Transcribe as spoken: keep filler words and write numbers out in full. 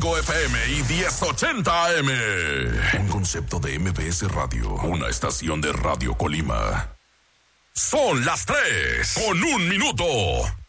cinco F M y diez ochenta A M. Un concepto de M B S Radio, una estación de Radio Colima. Son las tres con un minuto.